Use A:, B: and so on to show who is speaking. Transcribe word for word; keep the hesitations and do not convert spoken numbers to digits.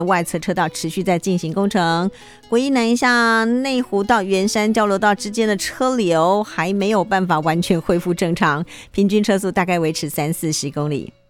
A: 外侧车道持续在进行工程，国一南向内湖到圆山交流道之间的车流还没有办法完全恢复正常，平均车速大概维持三四十公里。